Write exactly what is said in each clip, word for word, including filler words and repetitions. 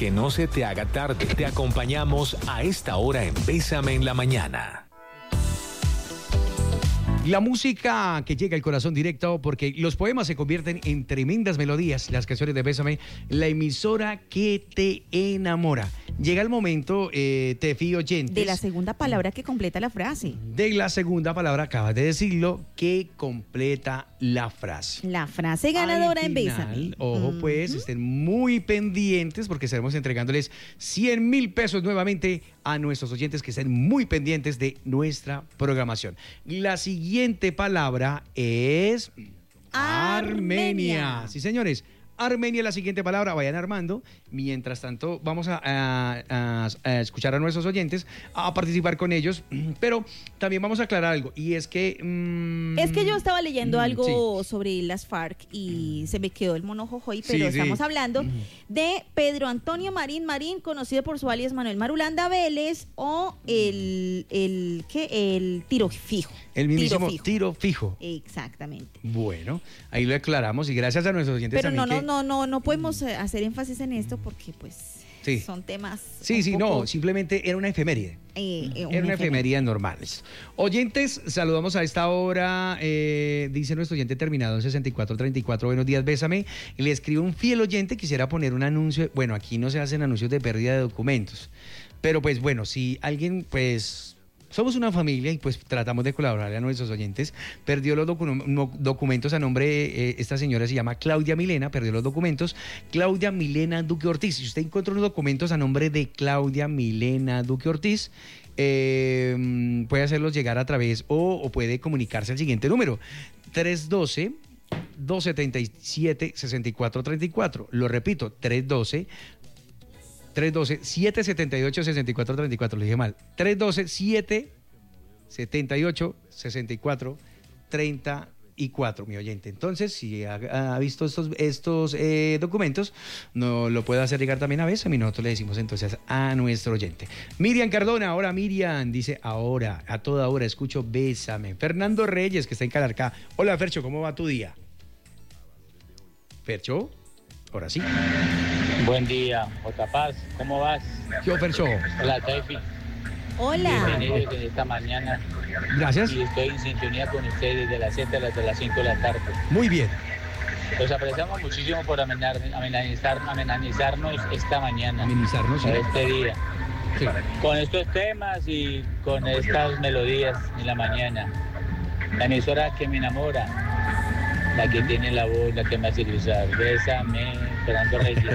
que no se te haga tarde. Te acompañamos a esta hora en Bésame en la Mañana. La música que llega al corazón directo, porque los poemas se convierten en tremendas melodías, las canciones de Bésame, la emisora que te enamora. Llega el momento, eh, Tefi oyentes, de la segunda palabra que completa la frase. De la segunda palabra, acabas de decirlo, que completa la frase. La frase ganadora en Bésame. Ojo, uh-huh. pues, estén muy pendientes porque estaremos entregándoles cien mil pesos nuevamente a nuestros oyentes que estén muy pendientes de nuestra programación. La siguiente palabra es Armenia. Armenia. Sí, señores. Armenia, la siguiente palabra, vayan armando. Mientras tanto, vamos a, a, a, a escuchar a nuestros oyentes, a participar con ellos, pero también vamos a aclarar algo, y es que... Mmm, es que yo estaba leyendo mmm, algo sí. sobre las FARC y se me quedó el mono jojoy, pero sí, estamos sí. hablando mm. de Pedro Antonio Marín Marín, conocido por su alias Manuel Marulanda Vélez, o el, el, ¿qué? El tiro fijo. El mismísimo tiro fijo. tiro fijo. Exactamente. Bueno, ahí lo aclaramos y gracias a nuestros oyentes pero también. Pero no, que... no, no, no podemos hacer énfasis en esto porque pues sí. son temas. Sí, sí, poco... no, simplemente era una efeméride. Eh, eh, era una efeméride normal. Oyentes, saludamos a esta hora, eh, dice nuestro oyente terminado en sesenta y cuatro treinta y cuatro, buenos días, Bésame. Le escribe un fiel oyente, quisiera poner un anuncio, bueno, aquí no se hacen anuncios de pérdida de documentos, pero pues bueno, si alguien pues... Somos una familia y pues tratamos de colaborarle a nuestros oyentes. Perdió los docu- no, documentos a nombre de eh, esta señora, se llama Claudia Milena, perdió los documentos. Claudia Milena Duque Ortiz. Si usted encuentra unos documentos a nombre de Claudia Milena Duque Ortiz, eh, puede hacerlos llegar a través o, o puede comunicarse al siguiente número: tres uno dos, dos siete siete, seis cuatro tres cuatro. Lo repito, tres uno dos, tres uno dos, siete siete ocho, seis cuatro tres cuatro, lo dije mal. tres uno dos, siete siete ocho, seis cuatro tres cuatro, mi oyente. Entonces, si ha, ha visto estos, estos eh, documentos, no lo puede hacer llegar también a Bésame y nosotros le decimos entonces a nuestro oyente. Miriam Cardona, ahora Miriam, dice ahora, a toda hora escucho Bésame. Fernando Reyes, que está en Calarcá. Hola, Fercho, ¿cómo va tu día? Fercho, ahora sí. Buen día, J. Paz, ¿cómo vas? Yo, Fercho. Hola, Tefi. Hola. Bienvenidos en esta mañana. Gracias. Y estoy en sintonía con ustedes desde las siete hasta las cinco de la tarde. Muy bien. Los apreciamos muchísimo por amenar, amenizar, amenizarnos esta mañana. Amenizarnos, sí. Este día. Sí. Con estos temas y con estas melodías en la mañana. La emisora que me enamora, la que tiene la voz, la que me hace gozar. Bésame, Fernando Reyes.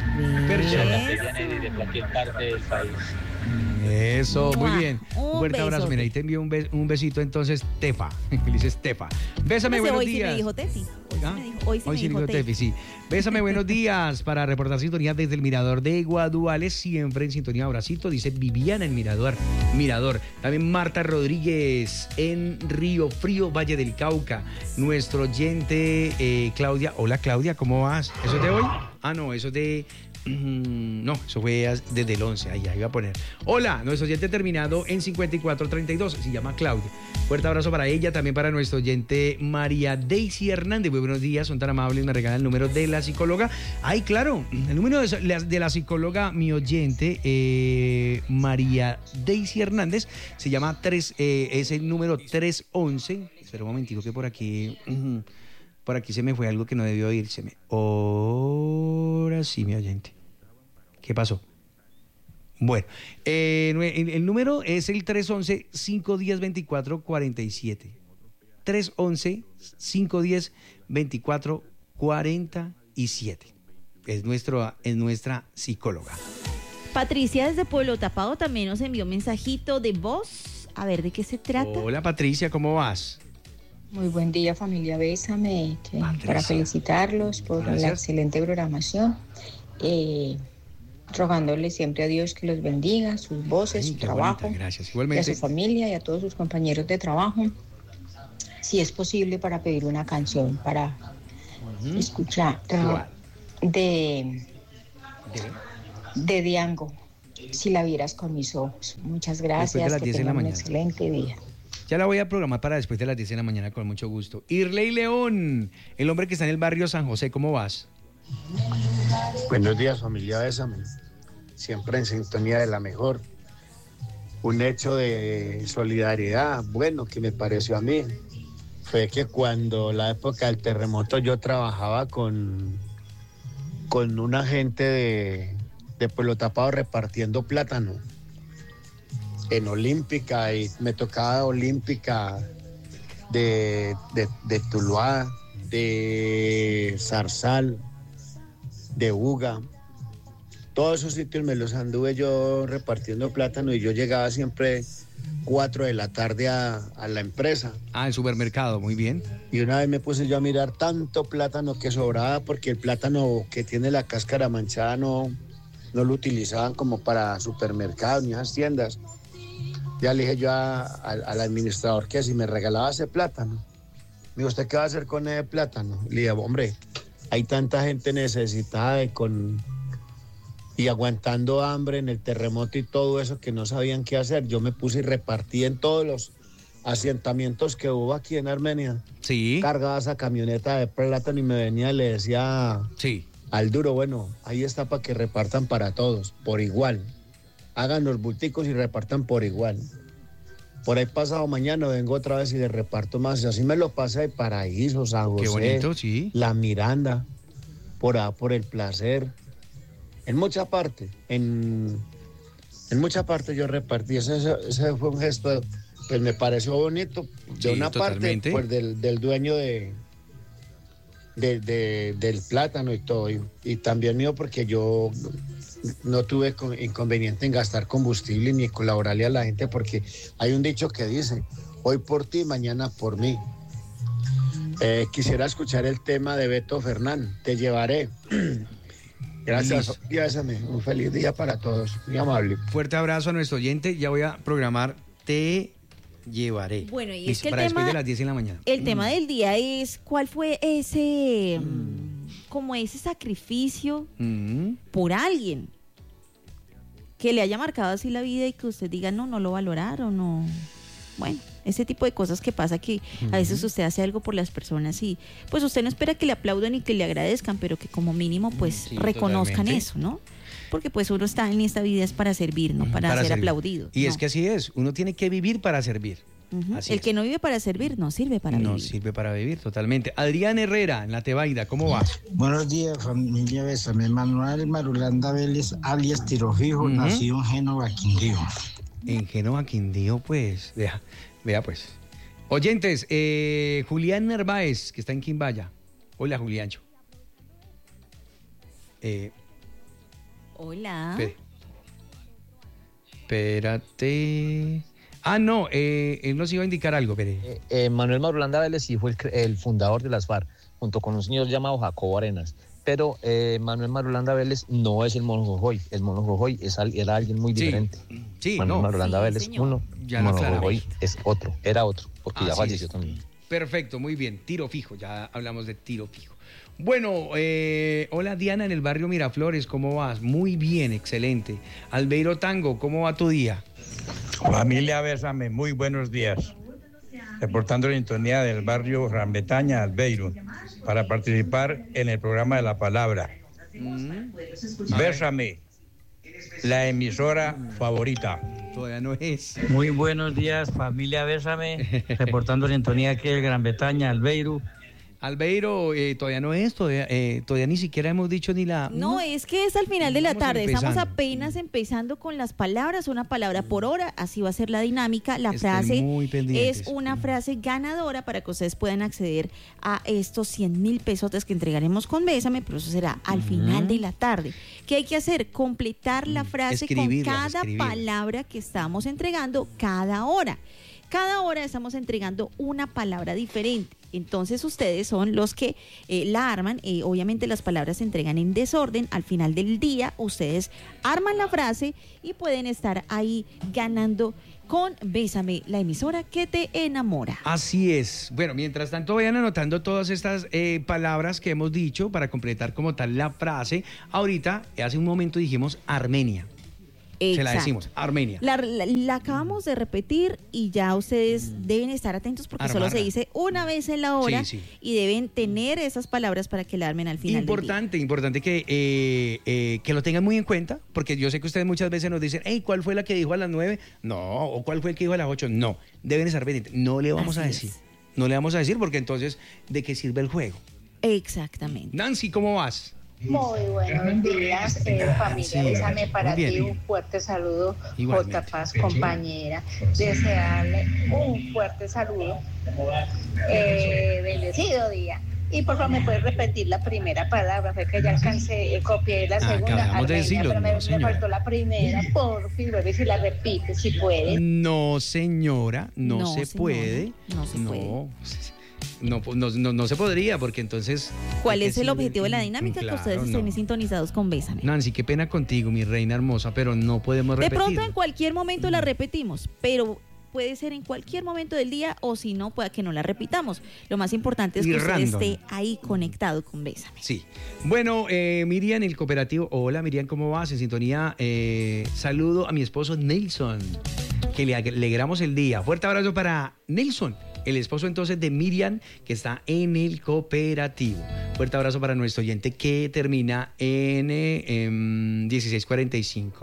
De cualquier parte del país. Eso, muy bien. Un, un fuerte beso. abrazo. Mira, ahí te envío un, bes- un besito entonces, Tefa. Le dices Tefa. Bésame, Entonces, buenos hoy días. Sí me dijo Tefi. Hoy ¿Ah? sí me dijo, hoy sí Hoy me sí dijo dijo Tefi. Tefi, sí. Bésame, buenos días. Para reportar sintonía desde el Mirador de Guaduales, siempre en sintonía. Abracito, dice Viviana en Mirador. Mirador. También Marta Rodríguez en Río Frío, Valle del Cauca. Nuestro oyente eh, Claudia. Hola, Claudia, ¿cómo vas? ¿Eso es de hoy? Ah, no, eso es de... No, eso fue desde el once, ahí, ahí iba a poner. Hola, nuestro oyente terminado en cincuenta y cuatro treinta y dos, se llama Claudia. Fuerte abrazo para ella, también para nuestro oyente María Daisy Hernández. Muy buenos días, son tan amables, me regalan el número de la psicóloga. Ay, claro, el número de la, de la psicóloga, mi oyente, eh, María Daisy Hernández, se llama tres, eh, es el número tres once. Espera un momentico que por aquí... Uh, por aquí se me fue algo que no debió oírseme. Ahora sí, mi oyente. ¿Qué pasó? Bueno, eh, el, el número es el tres once, cinco uno cero, veinticuatro cuarenta y siete. tres once, cinco uno cero, veinticuatro cuarenta y siete. Es, nuestro, es nuestra psicóloga. Patricia desde Pueblo Tapado también nos envió un mensajito de voz. A ver, ¿de qué se trata? Hola, Patricia, ¿cómo vas? Muy buen día, familia Bésame, que, para felicitarlos por Gracias. La excelente programación, eh, rogándole siempre a Dios que los bendiga, sus voces, Ay, su qué trabajo, bonita, gracias. y a Igualmente. su familia y a todos sus compañeros de trabajo. Si es posible, para pedir una canción para uh-huh. escuchar ¿Cuál? de, de Diango, Si la vieras con mis ojos. Muchas gracias, de que tengan un excelente día. Ya la voy a programar para después de las diez de la mañana con mucho gusto. Irley León, el hombre que está en el barrio San José, ¿cómo vas? Buenos días, familia Bésame. siempre en sintonía de la mejor. Un hecho de solidaridad, bueno, que me pareció a mí, fue que cuando la época del terremoto yo trabajaba con, con un agente de, de Pueblo Tapado repartiendo plátano en Olímpica, y me tocaba Olímpica de, de, de Tuluá, de Zarzal, de Buga. Todos esos sitios me los anduve yo repartiendo plátano y yo llegaba siempre cuatro de la tarde a, a la empresa. Ah, el supermercado, muy bien. Y una vez me puse yo a mirar tanto plátano que sobraba, porque el plátano que tiene la cáscara manchada no, no lo utilizaban como para supermercados ni esas tiendas. Ya le dije yo a, a, al administrador que si me regalaba ese plátano. Me dijo, ¿usted qué va a hacer con ese plátano? Le dije, hombre, hay tanta gente necesitada de con... y aguantando hambre en el terremoto y todo eso que no sabían qué hacer. Yo me puse y repartí en todos los asentamientos que hubo aquí en Armenia. Sí. Cargaba esa camioneta de plátano y me venía y le decía sí. al duro, bueno, ahí está para que repartan para todos, por igual. Hagan los bulticos y repartan por igual. Por ahí pasado mañana vengo otra vez y le reparto más. Y así me lo pasé de Paraíso, San José, qué bonito, sí. La Miranda, por, por el Placer. En mucha parte, en, en mucha parte yo repartí. Ese, ese fue un gesto, pues me pareció bonito. De sí, una totalmente. parte, pues del, del dueño de, de, de, del plátano y todo. Y, y también mío, porque yo no tuve inconveniente en gastar combustible ni colaborarle a la gente, porque hay un dicho que dice, hoy por ti, mañana por mí. Eh, quisiera escuchar el tema de Beto Fernán, Te Llevaré. Gracias, Bésame. Un feliz día para todos, muy amable. Fuerte abrazo a nuestro oyente, ya voy a programar Te Llevaré. Bueno, y Listo, es que el para tema, después de las diez de la mañana. el mm. tema del día es cuál fue ese, mm. como ese sacrificio mm. por alguien que le haya marcado así la vida y que usted diga, no, no lo valoraron, no, bueno, ese tipo de cosas que pasa que uh-huh. a veces usted hace algo por las personas y pues usted no espera que le aplaudan y que le agradezcan, pero que como mínimo pues sí, reconozcan totalmente. Eso, ¿no? Porque pues uno está en esta vida es para servir, no para, para ser servir. Aplaudido. Y no. es que así es, uno tiene que vivir para servir. Uh-huh. El es. Que no vive para servir, no sirve para no vivir. No sirve para vivir, totalmente. Adrián Herrera, en La Tebaida, ¿cómo vas? Buenos días, familia Bésame. Manuel Marulanda Vélez, alias Tirofijo, uh-huh. nació en Génova, Quindío. En Génova, Quindío, pues, vea, vea pues. Oyentes, eh, Julián Narváez, que está en Quimbaya. Hola, Juliancho. Eh, Hola. Espérate. Espérate. Ah, no, eh, él nos iba a indicar algo, Pere. Eh, eh, Manuel Marulanda Vélez sí fue el, el fundador de las FARC, junto con un señor llamado Jacobo Arenas. Pero eh, Manuel Marulanda Vélez no es el Mono Jojoy. El Mono Jojoy es, era alguien muy sí, diferente. Sí, Manuel no. Marulanda sí, Vélez, señor. uno. Ya Mono lo Jojoy es otro, era otro, porque Así ya falleció es. también. Perfecto, muy bien. Tiro fijo, ya hablamos de tiro fijo. Bueno, eh, hola Diana en el barrio Miraflores, ¿cómo vas? Muy bien, excelente. Albeiro Tango, ¿cómo va tu día? Familia Bésame, muy buenos días. Reportando la sintonía del barrio Gran Bretaña, Albeiro, para participar en el programa de la palabra. Mm. Bésame, la emisora favorita. Todavía no es. Muy buenos días, familia Bésame, reportando la sintonía aquí del Gran Bretaña, Albeiro. Albeiro, eh, todavía no es, todavía, eh, todavía ni siquiera hemos dicho ni la... No, no, es que es al final de la tarde, empezando. Estamos apenas empezando con las palabras, una palabra por hora, así va a ser la dinámica, la Estén frase muy pendientes. es una frase ganadora para que ustedes puedan acceder a estos cien mil pesotes que entregaremos con Bésame, pero eso será al uh-huh. final de la tarde. ¿Qué hay que hacer? Completar la frase con cada palabra que estamos entregando cada hora. Cada hora estamos entregando una palabra diferente. Entonces ustedes son los que eh, la arman. Eh, obviamente las palabras se entregan en desorden. Al final del día ustedes arman la frase y pueden estar ahí ganando con Bésame, la emisora que te enamora. Así es. Bueno, mientras tanto vayan anotando todas estas eh, palabras que hemos dicho para completar como tal la frase. Ahorita, hace un momento dijimos Armenia. Exacto. Se la decimos, Armenia. La, la, la acabamos de repetir y ya ustedes mm. deben estar atentos porque Armarra. Solo se dice una vez en la hora sí, sí. y deben tener esas palabras para que la armen al final Importante, del día. importante que, eh, eh, que lo tengan muy en cuenta, porque yo sé que ustedes muchas veces nos dicen, hey, ¿cuál fue la que dijo a las nueve? No, o ¿cuál fue el que dijo a las ocho? No, deben estar pendientes. No le vamos Así a decir. Es. No le vamos a decir porque entonces, ¿de qué sirve el juego? Exactamente. Nancy, ¿cómo vas? Muy buenos días, eh, familia. Sí, Bésame para ti un fuerte saludo, J. Paz, compañera. Desearle un fuerte saludo, eh, bendecido día. Y por favor, ¿me puedes repetir la primera palabra? Fue que ya alcancé, eh, copié la segunda. Acabamos de decirlo, pero me, no, me faltó la primera. Por fin, vuelve si la repites, si puedes. No, señora, no, no se señora, puede. No se no. puede. No, no, no, no se podría, porque entonces... ¿Cuál es el objetivo de la dinámica? Claro, que ustedes estén no. sintonizados con Bésame. Nancy, qué pena contigo, mi reina hermosa, pero no podemos repetir. De pronto en cualquier momento la repetimos, pero puede ser en cualquier momento del día o si no, pueda que no la repitamos. Lo más importante es que usted esté ahí conectado con Bésame. Sí. Bueno, eh, Miriam, el cooperativo. Hola, Miriam, ¿cómo vas? En sintonía. Eh, saludo a mi esposo Nelson, que le alegramos el día. Fuerte abrazo para Nelson, el esposo entonces de Miriam, que está en el cooperativo. Fuerte abrazo para nuestro oyente que termina en, en dieciséis cuarenta y cinco.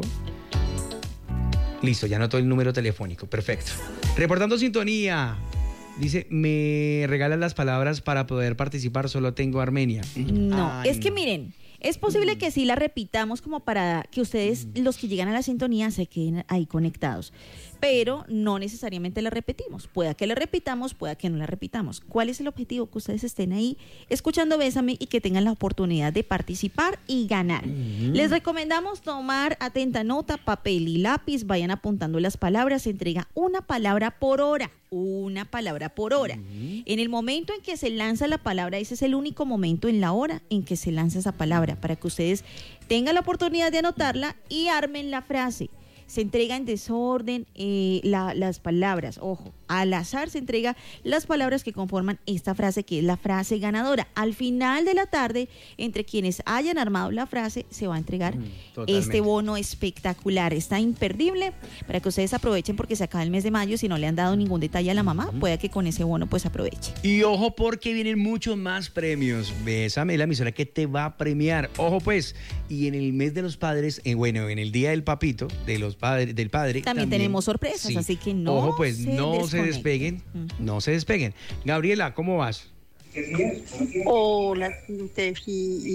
Listo, ya anotó el número telefónico. Perfecto. Reportando sintonía. Dice, ¿me regalan las palabras para poder participar? Solo tengo Armenia. No, Ay, es que miren, es posible que sí la repitamos como para que ustedes, los que llegan a la sintonía, se queden ahí conectados. Pero no necesariamente la repetimos. Pueda que la repitamos, pueda que no la repitamos. ¿Cuál es el objetivo? Que ustedes estén ahí escuchando Bésame y que tengan la oportunidad de participar y ganar. Uh-huh. Les recomendamos tomar atenta nota, papel y lápiz. Vayan apuntando las palabras. Se entrega una palabra por hora. Una palabra por hora. Uh-huh. En el momento en que se lanza la palabra, ese es el único momento en la hora en que se lanza esa palabra, para que ustedes tengan la oportunidad de anotarla y armen la frase. Se entrega en desorden eh, la, las palabras, ojo, al azar se entrega las palabras que conforman esta frase, que es la frase ganadora. Al final de la tarde, entre quienes hayan armado la frase, se va a entregar mm, este bono espectacular. Está imperdible para que ustedes aprovechen, porque se acaba el mes de mayo. Si no le han dado ningún detalle a la mamá, mm-hmm. pueda que con ese bono pues aproveche. Y ojo, porque vienen muchos más premios. Bésame, la emisora que te va a premiar. Ojo pues, y en el mes de los padres, eh, bueno, en el día del papito, de los padres, del padre. También, también tenemos sorpresas, sí. Así que no Ojo, pues se no se despeguen, uh-huh. no se despeguen. Gabriela, ¿cómo vas? Hola, Tefi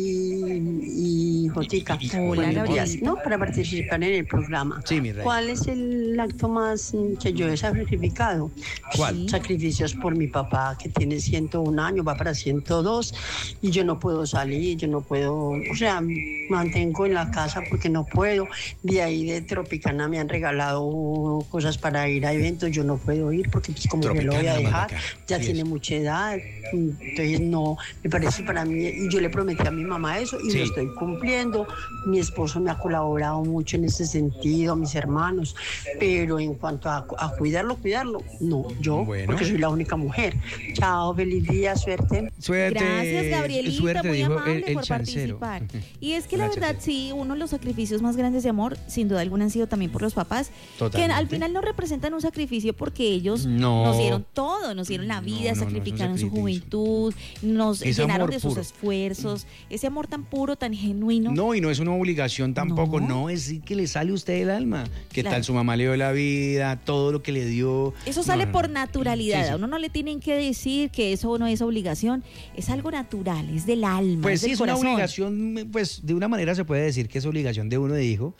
y, y Jotica. Hola, Gabriela. No, para participar en el programa. Sí, mi rey. ¿Cuál es el acto más que yo he sacrificado? ¿Cuál? Sacrificios por mi papá, que tiene ciento un años, va para ciento dos, y yo no puedo salir, yo no puedo, o sea, mantengo en la casa porque no puedo. De ahí de Tropicana me han regalado cosas para ir a eventos, yo no puedo ir porque pues como me lo voy a dejar, ya sí tiene es. mucha edad. Entonces no, me parece para mí, y yo le prometí a mi mamá eso y sí. lo estoy cumpliendo. Mi esposo me ha colaborado mucho en ese sentido, mis hermanos, pero en cuanto a, a cuidarlo, cuidarlo, no, yo, bueno. porque soy la única mujer. Chao, feliz día, suerte. Suerte. Gracias, Gabrielita, suerte, muy amable el, el por chancero. participar. Y es que la verdad, sí, uno de los sacrificios más grandes de amor, sin duda alguna, han sido también por los papás, Totalmente. que al final no representan un sacrificio porque ellos no. nos dieron todo, nos dieron la vida, no, no, sacrificaron no su juventud, nos es llenaron de puro. sus esfuerzos, ese amor tan puro, tan genuino. No, y no es una obligación tampoco, no, no es que le sale a usted el alma. ¿Qué claro. tal su mamá le dio la vida, todo lo que le dio? Eso sale no, por no. naturalidad, sí, sí. a uno no le tienen que decir que eso no es obligación, es algo natural, es del alma, Pues es sí, del es corazón. una obligación, pues de una manera se puede decir que es obligación de uno de hijo.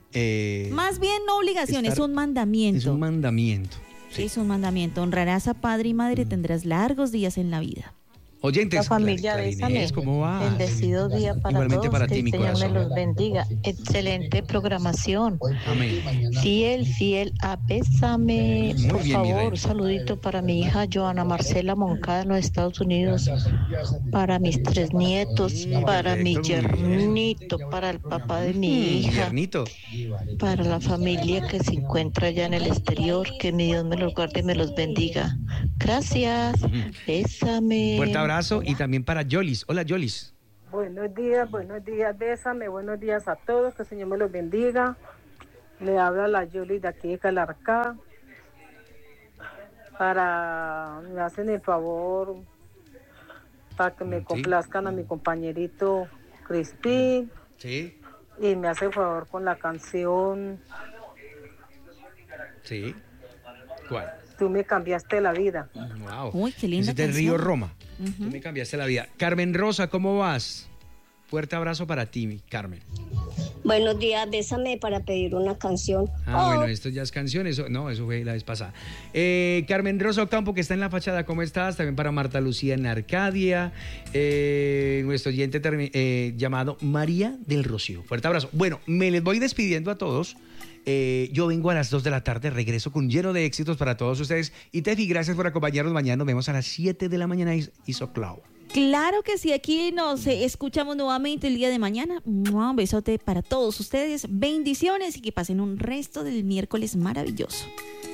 Eh, Más bien no obligación, es un mandamiento. Es un mandamiento. Sí. Es un mandamiento, honrarás a padre y madre, mm. tendrás largos días en la vida. Oyentes, la familia Bésame, ¿cómo va? Bendecido día para Igualmente todos, para que ti, el mi Señor corazón. me los bendiga. Excelente programación. Amén. Fiel, fiel a Bésame. Muy Por bien, favor, un saludito para mi hija Joana Marcela Moncada en los Estados Unidos, para mis tres nietos, Sí, para perfecto, mi yernito, para el papá de mi hija, Yernito. para la familia que se encuentra allá en el exterior, que mi Dios me los guarde y me los bendiga. Gracias. Bésame. Fuerte abrazo. Y también para Yolis. Hola, Yolis. Buenos días, buenos días, Bésame, buenos días a todos, que el Señor me los bendiga. Le habla la Yuli de aquí de Calarcá. Para, me hacen el favor, para que me sí. complazcan a mi compañerito Crispín. Sí. Y me hace el favor con la canción. Sí. ¿Cuál? Tú me cambiaste la vida. Wow. Uy, qué linda Ese es del canción. Río Roma. Uh-huh. Tú me cambiaste la vida. Carmen Rosa, ¿cómo vas? Fuerte abrazo para ti, mi Carmen. Buenos días, bésame para pedir una canción. Ah, oh. bueno, esto ya es canción, eso, no, eso fue la vez pasada. Eh, Carmen Rosa Ocampo, que está en la fachada, ¿cómo estás? También para Marta Lucía en Arcadia, eh, nuestro oyente termi- eh, llamado María del Rocío. Fuerte abrazo. Bueno, me les voy despidiendo a todos. Eh, yo vengo a las dos de la tarde, regreso con lleno de éxitos para todos ustedes. Y Tefi, gracias por acompañarnos mañana. Nos vemos a las siete de la mañana. Hizo Clau. Claro que sí, aquí nos eh, escuchamos nuevamente el día de mañana. Un besote para todos ustedes, bendiciones y que pasen un resto del miércoles maravilloso.